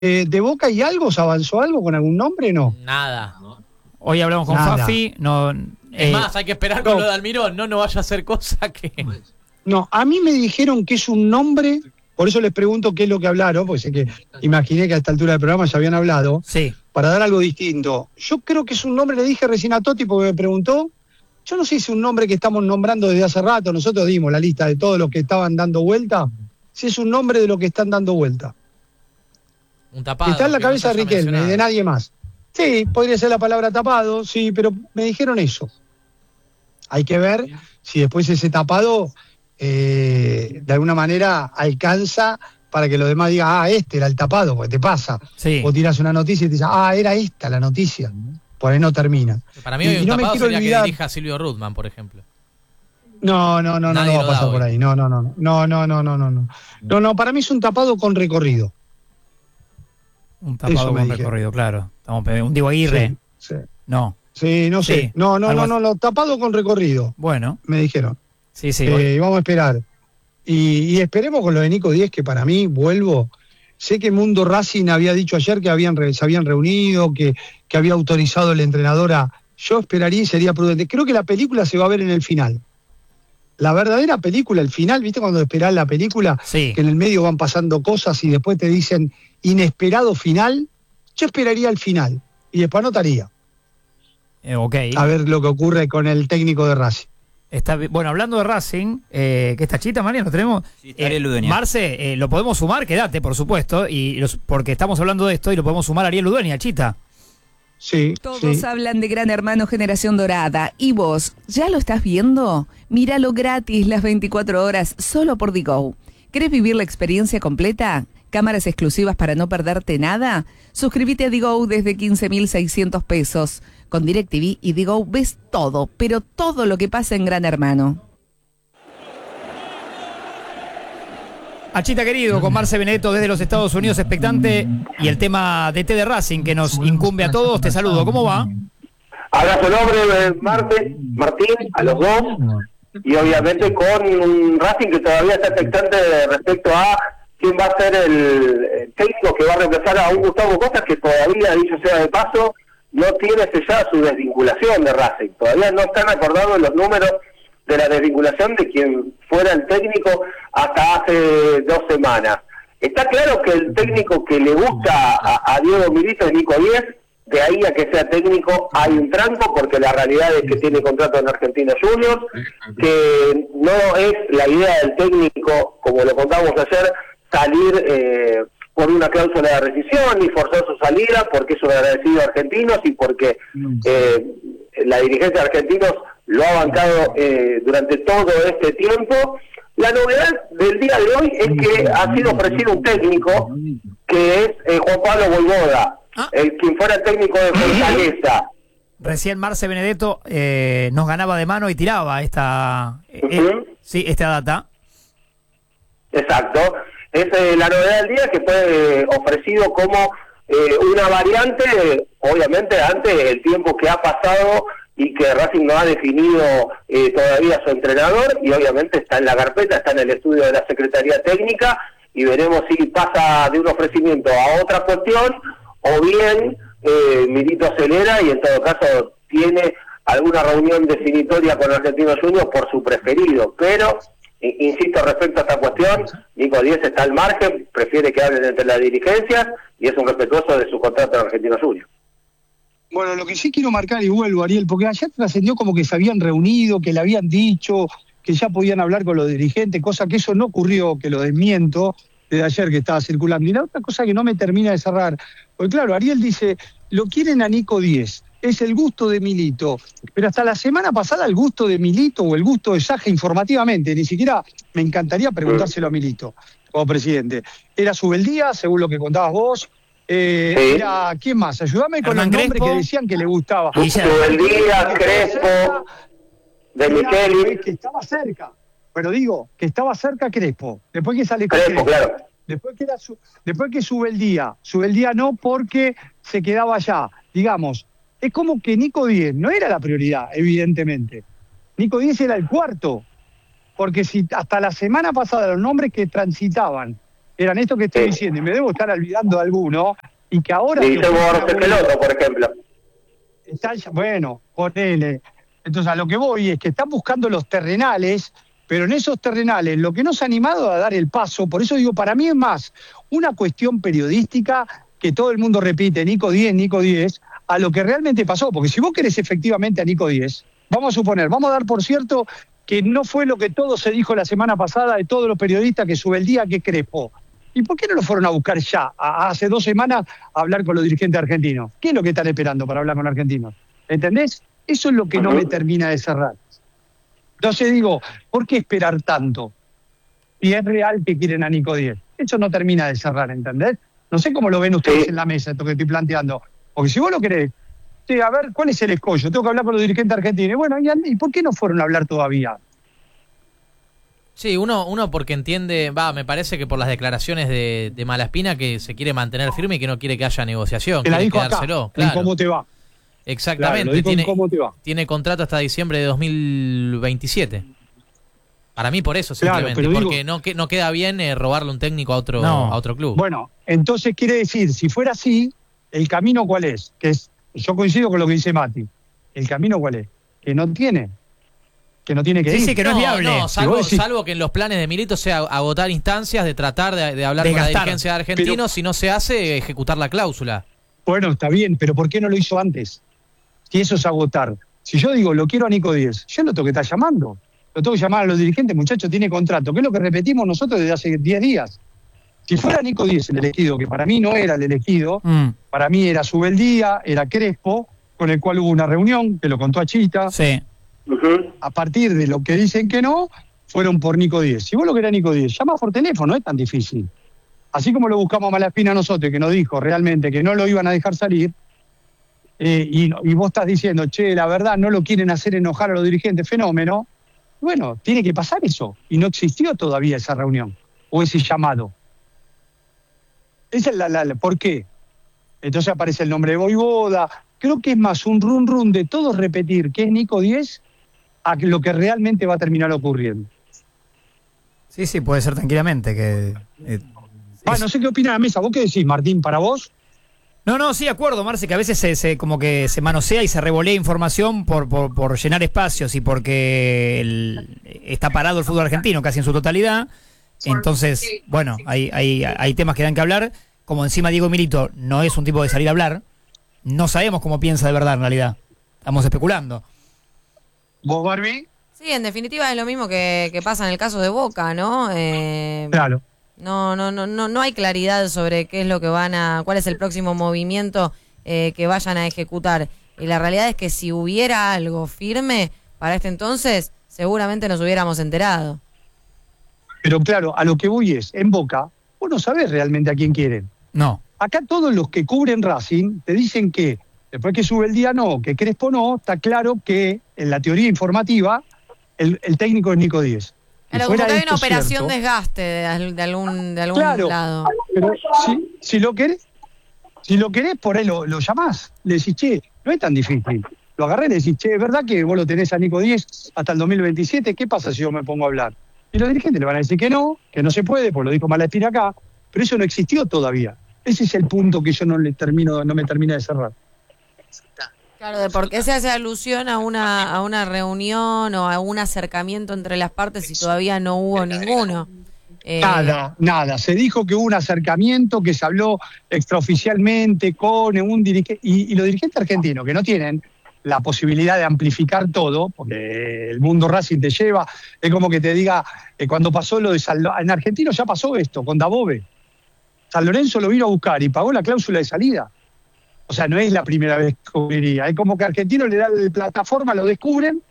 ¿De Boca y algo? ¿Se avanzó algo con algún nombre? No. Nada. Hoy hablamos con Nada. Fafi. No, Es más, hay que esperar con lo de Almirón. No vaya a ser cosa que... No, a mí me dijeron que es un nombre, por eso les pregunto qué es lo que hablaron, porque sé que imaginé que a esta altura del programa ya habían hablado, sí. para dar algo distinto. Yo creo que es un nombre, le dije recién a Toti porque me preguntó, yo no sé si es un nombre que estamos nombrando desde hace rato, nosotros dimos la lista de todos los que estaban dando vuelta, si es un nombre de los que están dando vuelta. Un tapado. Está en la que cabeza no de se haya Riquelme, mencionado. de nadie más. Sí, podría ser la palabra tapado, sí, pero me dijeron eso. Hay que ver si después ese tapado de alguna manera alcanza para que los demás digan, este era el tapado, porque te pasa. Sí. Vos tirás una noticia y te dicen, era esta la noticia. Por ahí no termina. Para mí hoy un no me tapado quiero sería olvidar. que dirija a Silvio Rudman, por ejemplo. No Nadie va a lo da pasar hoy. por ahí. No, para mí es un tapado con recorrido. Un tapado Eso me con dijeron. recorrido, claro. Un Diego Aguirre. Sí. No. Sí, no sé. Sí, No, algo así. tapado con recorrido, Bueno. me dijeron. Sí, sí. Vamos a esperar. Y esperemos con lo de Nico Díez, que para mí, vuelvo, sé que Mundo Racing había dicho ayer que se habían reunido, que había autorizado el entrenador a... Yo esperaría y sería prudente. Creo que la película se va a ver en el final. La verdadera película, el final, ¿viste? Cuando esperás la película, Sí. que en el medio van pasando cosas y después te dicen inesperado final, yo esperaría el final y después anotaría Ok. a ver lo que ocurre con el técnico de Racing. Bueno, hablando de Racing, que está Chita, María, ¿lo tenemos? Sí, está Ariel Ludueña. Marce, lo podemos sumar, quédate, por supuesto, porque estamos hablando de esto y lo podemos sumar a Ariel Ludueña, Chita. Sí, Todos sí. hablan de Gran Hermano Generación Dorada. ¿Y vos, ya lo estás viendo? Míralo gratis las 24 horas solo por Digo. ¿Querés vivir la experiencia completa? ¿Cámaras exclusivas para no perderte nada? Suscríbete a Digo desde 15.600 pesos. Con DirecTV y Digo ves todo, pero todo lo que pasa en Gran Hermano. Achita querido, con Marce Benedetto desde los Estados Unidos, expectante, y el tema de T de Racing que nos incumbe a todos. Te saludo, ¿cómo va? Abrazo noble, Martín, a los dos, y obviamente con un Racing que todavía está expectante respecto a quién va a ser el técnico que va a reemplazar a un Gustavo Costas, que todavía, dicho sea de paso, no tiene sellada su desvinculación de Racing. Todavía no están acordados los números de la desvinculación de quien fuera el técnico hasta hace 2 semanas. Está claro que el técnico que le gusta a Diego Milito es Nico Díez. De ahí a que sea técnico hay un tranco, porque la realidad es que tiene contrato en Argentinos Juniors, que no es la idea del técnico, como lo contamos ayer, salir por una cláusula de rescisión ni forzar su salida, porque es un agradecido a Argentinos y porque la dirigencia de Argentinos lo ha bancado durante todo este tiempo. La novedad del día de hoy es que ha sido ofrecido un técnico que es Juan Pablo Voivoda, quien fuera el técnico de Fortaleza. Recién Marce Benedetto nos ganaba de mano y tiraba esta data. Exacto. Es la novedad del día, que fue ofrecido como una variante, obviamente ante el tiempo que ha pasado y que Racing no ha definido todavía su entrenador, y obviamente está en la carpeta, está en el estudio de la Secretaría Técnica, y veremos si pasa de un ofrecimiento a otra cuestión, o bien Milito acelera y en todo caso tiene alguna reunión definitoria con Argentinos Juniors por su preferido. Pero insisto respecto a esta cuestión, Nico Díez está al margen, prefiere que hablen entre las dirigencias y es un respetuoso de su contrato en Argentinos Juniors. Bueno, lo que sí quiero marcar, y vuelvo, Ariel, porque ayer trascendió como que se habían reunido, que le habían dicho que ya podían hablar con los dirigentes, cosa que eso no ocurrió, que lo desmiento desde ayer que estaba circulando. Y la otra cosa que no me termina de cerrar, porque claro, Ariel dice, lo quieren a Nico Díez, es el gusto de Milito, pero hasta la semana pasada el gusto de Milito o el gusto de Saja informativamente, ni siquiera me encantaría preguntárselo a Milito como presidente. Era Subeldía, según lo que contabas vos, era, ¿quién más? Ayúdame con Hernán los nombres Crespo, que decían que le gustaba. Subeldía, Crespo, De Micheli. Que estaba cerca, pero digo, que estaba cerca Crespo, después que sale Crespo, claro. Después que Subeldía no, porque se quedaba allá. Digamos, es como que Nico Díez no era la prioridad, evidentemente. Nico Díez era el cuarto, porque si hasta la semana pasada los nombres que transitaban eran estos que estoy diciendo, y me debo estar olvidando de alguno, y que ahora... Y Guillermo Barceloto, por ejemplo. Bueno, ponele. Entonces a lo que voy es que están buscando los terrenales, pero en esos terrenales lo que no se ha animado a dar el paso, por eso digo, para mí es más una cuestión periodística que todo el mundo repite, Nico 10, a lo que realmente pasó, porque si vos querés efectivamente a Nico 10, vamos a suponer, vamos a dar por cierto que no fue lo que todo se dijo la semana pasada de todos los periodistas que sube el día que Crespo. ¿Y por qué no lo fueron a buscar ya, hace 2 semanas, a hablar con los dirigentes argentinos? ¿Qué es lo que están esperando para hablar con argentinos? ¿Entendés? Eso es lo que no me termina de cerrar. Entonces digo, ¿por qué esperar tanto? Y es real que quieren a Nico 10. Eso no termina de cerrar, ¿entendés? No sé cómo lo ven ustedes en la mesa, esto que estoy planteando. Porque si vos lo querés, a ver, ¿cuál es el escollo? Tengo que hablar con los dirigentes argentinos. Bueno, ¿y por qué no fueron a hablar todavía? Sí, uno porque entiende, me parece que por las declaraciones de Malaspina que se quiere mantener firme y que no quiere que haya negociación, que la quiere dijo quedárselo. Acá, claro. ¿Cómo te va? Exactamente, Claro, ¿cómo te va? Tiene contrato hasta diciembre de 2027. Para mí por eso simplemente, claro, porque no queda bien robarle un técnico a otro club. Bueno, entonces quiere decir, si fuera así, ¿el camino cuál es? Yo coincido con lo que dice Mati. ¿El camino cuál es? Que no tiene que ir. Sí, que no es viable. No, salvo que en los planes de Milito sea agotar instancias de tratar de hablar con la dirigencia de Argentinos, si no se hace, ejecutar la cláusula. Bueno, está bien, pero ¿por qué no lo hizo antes? Si eso es agotar. Si yo digo, lo quiero a Nico 10, yo lo tengo que estar llamando. Lo tengo que llamar a los dirigentes, muchachos, tiene contrato, que es lo que repetimos nosotros desde hace 10 días. Si fuera Nico 10 el elegido, que para mí no era el elegido, para mí era Subeldía, era Crespo, con el cual hubo una reunión, que lo contó a Chita. Sí. A partir de lo que dicen que no, fueron por Nico 10. Si vos lo querés Nico 10, llama por teléfono, no es tan difícil. Así como lo buscamos a Malaspina nosotros, que nos dijo realmente que no lo iban a dejar salir, y vos estás diciendo, che, la verdad, no lo quieren hacer enojar a los dirigentes, fenómeno. Bueno, tiene que pasar eso. Y no existió todavía esa reunión, o ese llamado. Esa es ¿por qué? Entonces aparece el nombre de Voivoda. Creo que es más un run de todos repetir que es Nico 10 a lo que realmente va a terminar ocurriendo. Sí, puede ser tranquilamente que... no sé qué opina la mesa. ¿Vos qué decís, Martín, para vos? No, sí, de acuerdo, Marce, que a veces se como que se manosea y se revolea información por llenar espacios y porque está parado el fútbol argentino casi en su totalidad. Entonces, bueno, hay temas que dan que hablar. Como encima Diego Milito no es un tipo de salir a hablar, no sabemos cómo piensa de verdad en realidad. Estamos especulando. ¿Vos, Barbie? Sí, en definitiva es lo mismo que pasa en el caso de Boca, ¿no? Claro. No hay claridad sobre qué es lo que cuál es el próximo movimiento que vayan a ejecutar. Y la realidad es que si hubiera algo firme para este entonces, seguramente nos hubiéramos enterado. Pero claro, a lo que voy es, en Boca, vos no sabés realmente a quién quieren. No. Acá todos los que cubren Racing te dicen que después que sube el día no, que Crespo no, está claro que en la teoría informativa el técnico es Nico 10. Claro, como que hay una operación desgaste de algún claro, lado. Pero si lo querés, por ahí lo llamás, le decís, che, no es tan difícil. Lo agarré y le decís, che, ¿es verdad que vos lo tenés a Nico 10 hasta el 2027? ¿Qué pasa si yo me pongo a hablar? Y los dirigentes le van a decir que no se puede, pues lo dijo Malaspina acá, pero eso no existió todavía. Ese es el punto que yo no me termina de cerrar. Claro, de por qué se hace alusión a una reunión o a un acercamiento entre las partes si todavía no hubo ninguno. Nada. Se dijo que hubo un acercamiento, que se habló extraoficialmente con un dirigente, y los dirigentes argentinos que no tienen la posibilidad de amplificar todo, porque el mundo Racing te lleva, es como que te diga, cuando pasó lo de en Argentino ya pasó esto, con Dabove. San Lorenzo lo vino a buscar y pagó la cláusula de salida. O sea, no es la primera vez que ocurriría. Es como que Argentino le da la plataforma, lo descubren,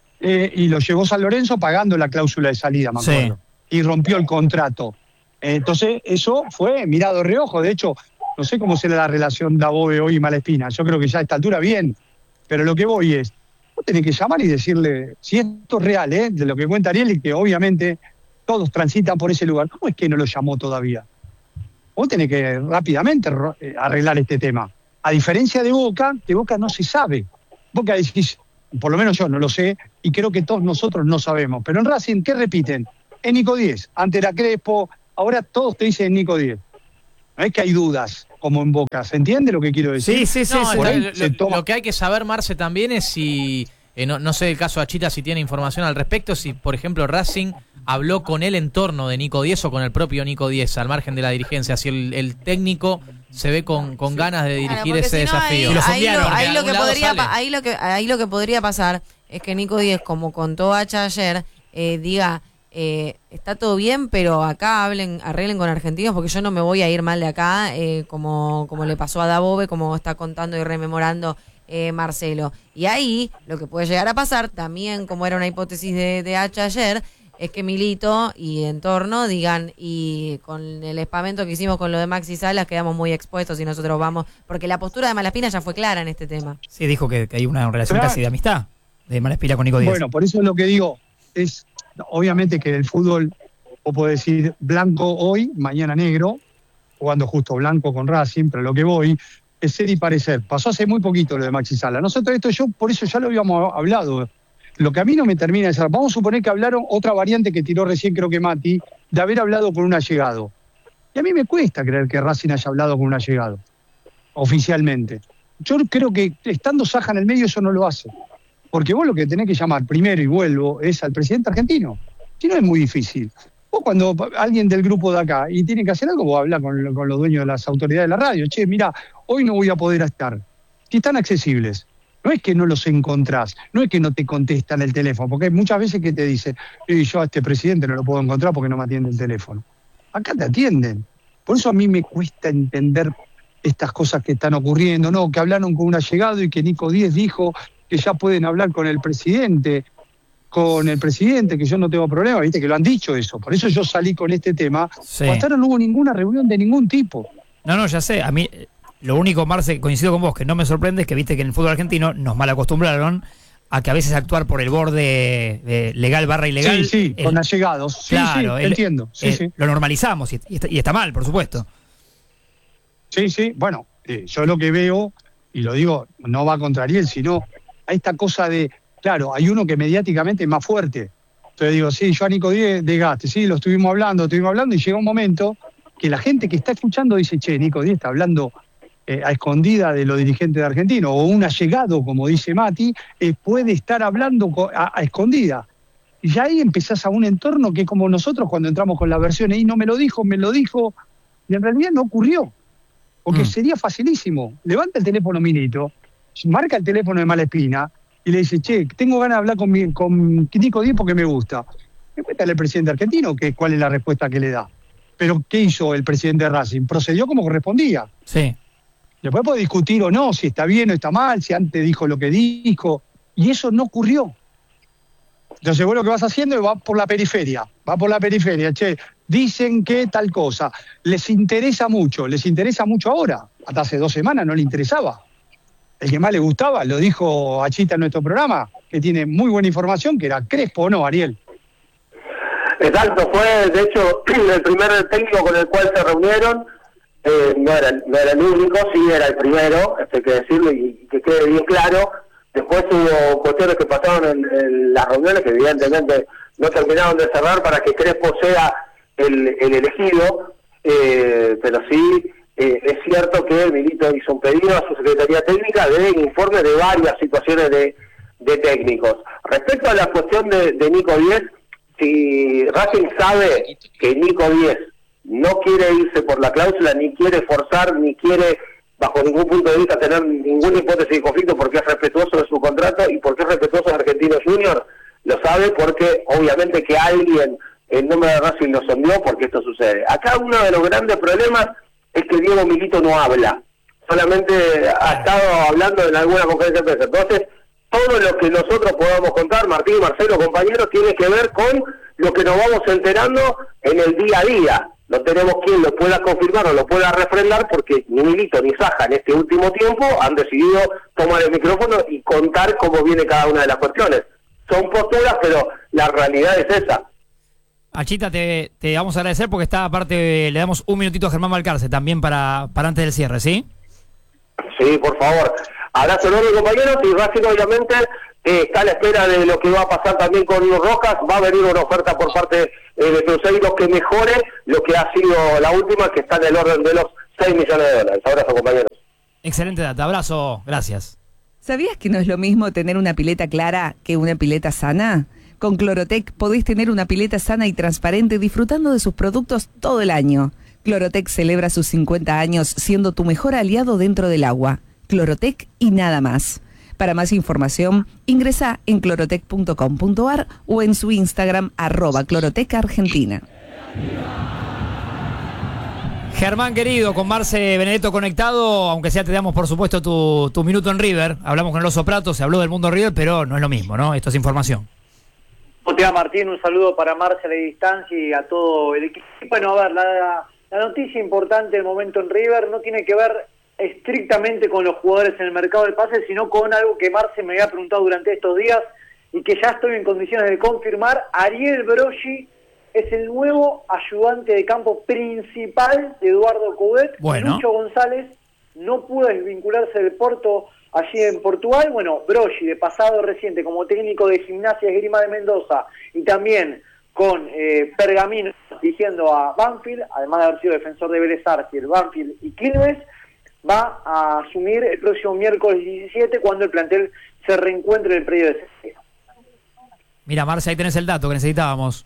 y lo llevó San Lorenzo pagando la cláusula de salida, me acuerdo. Sí. Y rompió el contrato. Entonces, eso fue mirado de reojo. De hecho, no sé cómo será la relación Dabove hoy y Malaspina. Yo creo que ya a esta altura bien. Pero lo que voy es, vos tenés que llamar y decirle, si esto es real, de lo que cuenta Ariel, y que obviamente todos transitan por ese lugar, ¿cómo es que no lo llamó todavía? Vos tenés que rápidamente arreglar este tema. A diferencia de Boca, que Boca no se sabe. Boca decís, por lo menos yo no lo sé, y creo que todos nosotros no sabemos. Pero en Racing, ¿qué repiten? Es Nico 10. Antes era Crespo, ahora todos te dicen Nico 10. No es que hay dudas, como en Boca. ¿Se entiende lo que quiero decir? Sí. No, Por ahí lo que hay que saber, Marce, también es si, no sé el caso de Achita, si tiene información al respecto, si, por ejemplo, Racing habló con el entorno de Nico 10 o con el propio Nico 10, al margen de la dirigencia, si el técnico se ve con ganas de dirigir ese desafío. Ahí lo que podría pasar es que Nico 10, como contó Hacha ayer, diga... está todo bien, pero acá arreglen con argentinos porque yo no me voy a ir mal de acá, como le pasó a Dabove, como está contando y rememorando Marcelo. Y ahí lo que puede llegar a pasar, también como era una hipótesis de Hacha ayer, es que Milito y entorno digan, y con el espamento que hicimos con lo de Maxi Salas quedamos muy expuestos y nosotros vamos, porque la postura de Malaspina ya fue clara en este tema. Sí, dijo que hay una relación casi de amistad de Malaspina con Nico 10. Bueno, por eso es lo que digo, es obviamente que en el fútbol vos podés decir blanco hoy, mañana negro, jugando justo blanco con Racing, pero lo que voy es ser y parecer. Pasó hace muy poquito lo de Maxi Sala. Nosotros por eso ya lo habíamos hablado. Lo que a mí no me termina de ser, vamos a suponer que hablaron otra variante que tiró recién, creo que Mati, de haber hablado con un allegado. Y a mí me cuesta creer que Racing haya hablado con un allegado, oficialmente. Yo creo que estando Saja en el medio eso no lo hace. Porque vos lo que tenés que llamar primero, y vuelvo, es al presidente argentino. Si no es muy difícil. Vos cuando alguien del grupo de acá y tiene que hacer algo, vos hablás con los dueños de las autoridades de la radio. Che, mirá, hoy no voy a poder estar. Si están accesibles. No es que no los encontrás, no es que no te contestan el teléfono, porque hay muchas veces que te dicen, yo a este presidente no lo puedo encontrar porque no me atiende el teléfono. Acá te atienden. Por eso a mí me cuesta entender estas cosas que están ocurriendo, ¿no? Que hablaron con un allegado y que Nico 10 dijo que ya pueden hablar con el presidente, que yo no tengo problema, viste que lo han dicho eso. Por eso yo salí con este tema. Sí. Hasta ahora no hubo ninguna reunión de ningún tipo. No, ya sé. A mí, lo único, Marce, coincido con vos, que no me sorprende es que viste que en el fútbol argentino nos mal acostumbraron a que a veces actuar por el borde de legal / ilegal. Sí, con allegados. Sí, claro, sí, entiendo. Sí. Lo normalizamos y está mal, por supuesto. Sí, bueno, yo lo que veo, y lo digo, no va contra Ariel, sino a esta cosa de, claro, hay uno que mediáticamente es más fuerte. Entonces digo, sí, yo a Nico 10 desgaste, sí, lo estuvimos hablando, y llega un momento que la gente que está escuchando dice, che, Nico 10 está hablando a escondida de los dirigentes de Argentino, o un allegado, como dice Mati, puede estar hablando a escondida. Y ya ahí empezás a un entorno que es como nosotros cuando entramos con las versiones, y no me lo dijo, y en realidad no ocurrió. Porque sería facilísimo. Levanta el teléfono Milito, marca el teléfono de Malaspina y le dice, che, tengo ganas de hablar con Nico 10 porque me gusta. Me cuenta el presidente argentino cuál es la respuesta que le da. Pero ¿qué hizo el presidente de Racing? Procedió como correspondía. Sí. Después puede discutir o no, si está bien o está mal, si antes dijo lo que dijo. Y eso no ocurrió. Entonces vos lo que vas haciendo es va por la periferia, che, dicen que tal cosa, les interesa mucho ahora, hasta hace 2 semanas no le interesaba. El que más le gustaba, lo dijo Achita en nuestro programa, que tiene muy buena información, que era Crespo, ¿o no, Ariel? Exacto, fue de hecho el primer técnico con el cual se reunieron, no era el único, sí era el primero, esto hay que decirlo y que quede bien claro. Después hubo cuestiones que pasaron en las reuniones que evidentemente no terminaron de cerrar para que Crespo sea el elegido, pero sí es cierto que el Milito hizo un pedido a su Secretaría Técnica de informe de varias situaciones de técnicos. Respecto a la cuestión de Nico 10, si Racing sabe que Nico 10 no quiere irse por la cláusula, ni quiere forzar, ni quiere bajo ningún punto de vista tener ninguna hipótesis de conflicto porque es respetuoso de su contrato y porque es respetuoso de Argentinos Juniors, lo sabe porque obviamente que alguien en nombre de Racing lo sondeó porque esto sucede. Acá uno de los grandes problemas es que Diego Milito no habla, solamente ha estado hablando en alguna conferencia de prensa. Entonces, todo lo que nosotros podamos contar, Martín, Marcelo, compañeros, tiene que ver con lo que nos vamos enterando en el día a día. No tenemos quien lo pueda confirmar o lo pueda refrendar porque ni Milito ni Saja en este último tiempo han decidido tomar el micrófono y contar cómo viene cada una de las cuestiones. Son posturas, pero la realidad es esa. Achita, te vamos a agradecer porque está aparte, le damos un minutito a Germán Balcarce también para antes del cierre, ¿sí? Sí, por favor. Abrazo enorme, compañeros, y Racing obviamente que está a la espera de lo que va a pasar también con Rojas. Va a venir una oferta por parte de Cruzeiro que mejore lo que ha sido la última, que está en el orden de los 6 millones de dólares. Abrazo, compañeros. Excelente data, abrazo, gracias. ¿Sabías que no es lo mismo tener una pileta clara que una pileta sana? Con Clorotec podés tener una pileta sana y transparente disfrutando de sus productos todo el año. Clorotec celebra sus 50 años siendo tu mejor aliado dentro del agua. Clorotec y nada más. Para más información, ingresa en clorotec.com.ar o en su Instagram @clorotecargentina. Germán querido, con Marce Benedetto conectado, aunque sea te damos por supuesto tu minuto en River. Hablamos con el Oso Prato, se habló del mundo River, pero no es lo mismo, ¿no? Esto es información. Hola Martín, un saludo para Marce a la distancia y a todo el equipo. Bueno, a ver, la noticia importante del momento en River no tiene que ver estrictamente con los jugadores en el mercado de pases, sino con algo que Marce me había preguntado durante estos días y que ya estoy en condiciones de confirmar. Ariel Broggi es el nuevo ayudante de campo principal de Eduardo Coudet. Bueno. Lucho González no pudo desvincularse del Porto allí en Portugal. Bueno, Broggi, de pasado reciente como técnico de Gimnasia Esgrima de Mendoza y también con Pergamino dirigiendo a Banfield, además de haber sido defensor de Vélez Sarsfield, Banfield y Quilmes, va a asumir el próximo miércoles 17 cuando el plantel se reencuentre en el predio de Cesena. Mira, Marce, ahí tenés el dato que necesitábamos.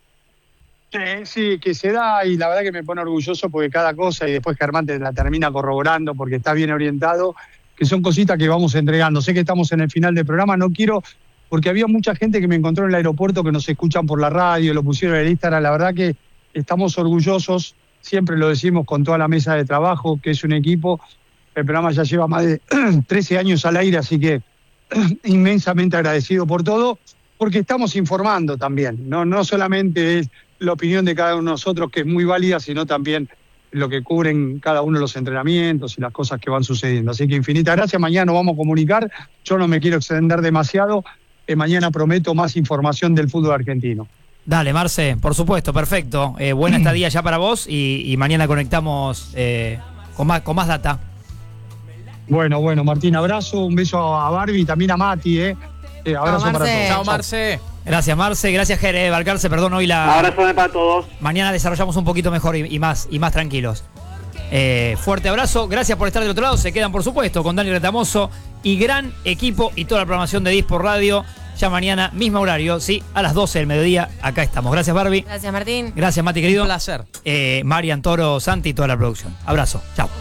Sí, que se da, y la verdad que me pone orgulloso porque cada cosa, y después Germán te la termina corroborando porque está bien orientado, que son cositas que vamos entregando. Sé que estamos en el final del programa, no quiero, porque había mucha gente que me encontró en el aeropuerto que nos escuchan por la radio, lo pusieron en el Instagram. La verdad que estamos orgullosos, siempre lo decimos con toda la mesa de trabajo, que es un equipo. El programa ya lleva más de 13 años al aire, así que inmensamente agradecido por todo, porque estamos informando también, no solamente es la opinión de cada uno de nosotros, que es muy válida, sino también lo que cubren cada uno de los entrenamientos y las cosas que van sucediendo. Así que infinitas gracias, mañana nos vamos a comunicar, yo no me quiero extender demasiado, mañana prometo más información del fútbol argentino. Dale, Marce, por supuesto, perfecto. Buena estadía ya para vos y mañana conectamos con más data. Bueno, Martín, abrazo, un beso a Barbie y también a Mati, abrazo para todos. Chao, Marce. Gracias, Marce. Gracias, Jere. Balcarce, perdón, hoy Abrazo para todos. Mañana desarrollamos un poquito mejor y más tranquilos. Fuerte abrazo. Gracias por estar del otro lado. Se quedan, por supuesto, con Dani Retamoso y gran equipo y toda la programación de Disport Radio. Ya mañana, mismo horario, sí, a las 12 del mediodía. Acá estamos. Gracias, Barbie. Gracias, Martín. Gracias, Mati, querido. Un placer. Marian, Toro, Santi y toda la producción. Abrazo. Chao.